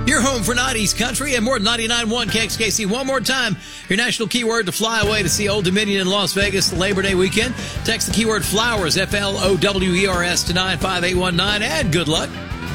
Your home for 90s country and more than 99.1 KXKC. One more time, your national keyword to fly away to see Old Dominion in Las Vegas Labor Day weekend. Text the keyword FLOWERS, FLOWERS, to 95819, and good luck.